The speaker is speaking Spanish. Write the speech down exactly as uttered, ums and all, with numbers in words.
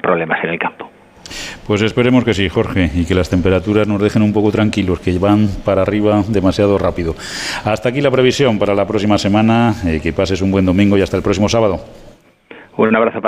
problemas en el campo. Pues esperemos que sí, Jorge, y que las temperaturas nos dejen un poco tranquilos, que van para arriba demasiado rápido. Hasta aquí la previsión para la próxima semana. Eh, que pases un buen domingo y hasta el próximo sábado. Un abrazo para